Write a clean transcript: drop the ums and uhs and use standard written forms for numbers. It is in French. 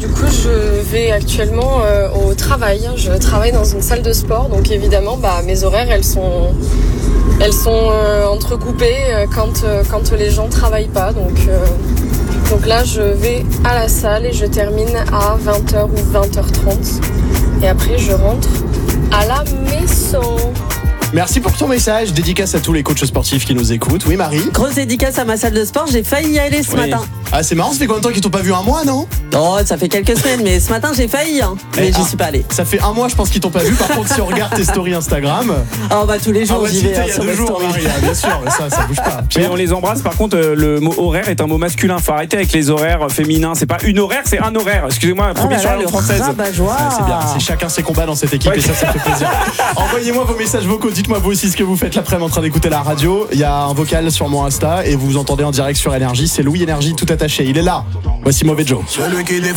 coup, je vais actuellement au travail. Je travaille dans une salle de sport, donc évidemment, mes horaires, elles sont entrecoupées quand les gens travaillent pas. Donc là, je vais à la salle et je termine à 20h ou 20h30. Et après, je rentre à la maison. Merci pour ton message. Dédicace à tous les coachs sportifs qui nous écoutent. Oui, Marie. Grosse dédicace à ma salle de sport. J'ai failli y aller ce matin. Ah, c'est marrant, ça fait combien de temps qu'ils t'ont pas vu? Un mois, non? Oh, ça fait quelques semaines, mais ce matin j'ai failli, mais j'y suis pas allé. Ça fait un mois, je pense qu'ils t'ont pas vu. Par contre, si on regarde tes stories Instagram. Oh, tous les jours, j'y vais. Il y a 2 jours, Marie, bien sûr, ça bouge pas. Mais on les embrasse. Par contre, le mot horaire est un mot masculin. Faut arrêter avec les horaires féminins. C'est pas une horaire, c'est un horaire. Excusez-moi, premier sur la langue française. C'est bien, c'est chacun ses combats dans cette équipe et ça fait plaisir. Envoyez-moi vos messages vocaux. Dites-moi vous aussi ce que vous faites l'après-midi en train d'écouter la radio. Il y a un vocal sur mon Insta et vous entendez en direct sur Énergie. C'est Louis Énergie tout attaché. Il est là. Voici Mauvais Joe. Celui qui défonce